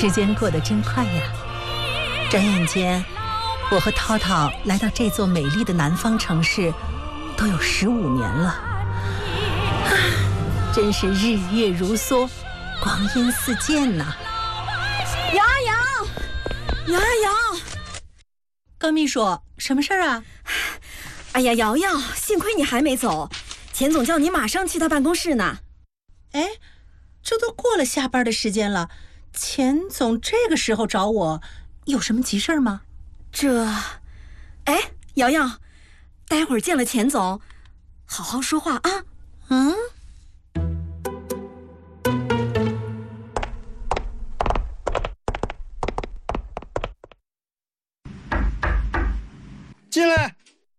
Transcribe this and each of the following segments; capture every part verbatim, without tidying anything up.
时间过得真快呀！转眼间，我和涛涛来到这座美丽的南方城市，都有十五年了。真是日月如梭，光阴似箭呐！ 杨阿阳，杨阿阳， 高秘书，什么事儿啊？ 哎呀，瑶瑶，幸亏你还没走，钱总叫你马上去他办公室呢。 哎，这都过了下班的时间了，钱总这个时候找我，有什么急事儿吗？ 这，哎，瑶瑶，待会儿见了钱总，好好说话啊。 嗯。 进来。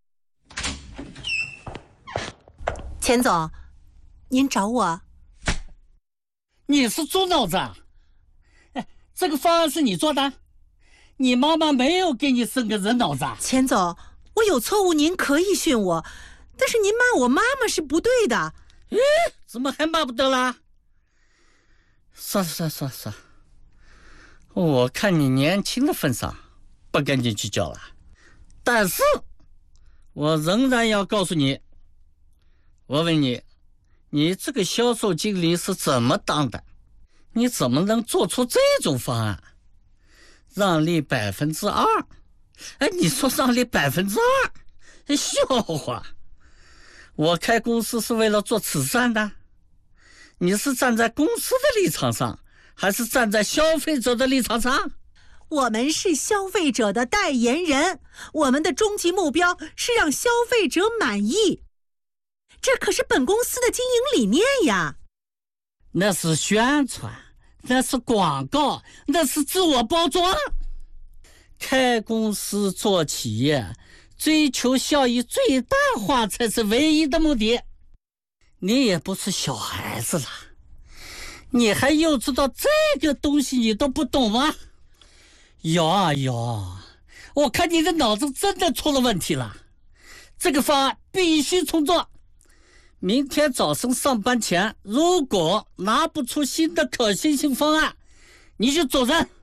钱总，您找我？ 你是猪脑子啊？哎，这个方案是你做的？你妈妈没有给你生个人脑子啊？ 钱总，我有错误您可以训我，但是您骂我妈妈是不对的。 咦，怎么还骂不得啦？算算算算，我看你年轻的份上，不跟你计较了。但是我仍然要告诉你，我问你，你这个销售经理是怎么当的？你怎么能做出这种方案？让利百分之二？哎，你说让利百分之二？笑话！我开公司是为了做慈善的，你是站在公司的立场上，还是站在消费者的立场上？ 我们是消费者的代言人，我们的终极目标是让消费者满意，这可是本公司的经营理念呀。 那是宣传，那是广告，那是自我包装。开公司做企业，追求效益最大化才是唯一的目的。你也不是小孩子了，你还幼稚到这个东西你都不懂吗？有啊有，我看你的脑子真的出了问题了。这个方案必须重做。明天早上上班前，如果拿不出新的可行性方案，你就走人。